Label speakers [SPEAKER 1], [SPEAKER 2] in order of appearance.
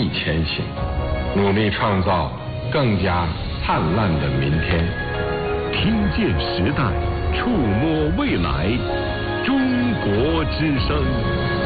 [SPEAKER 1] 力前行，努力创造更加灿烂的明天。
[SPEAKER 2] 听见时代，触摸未来，中国之声。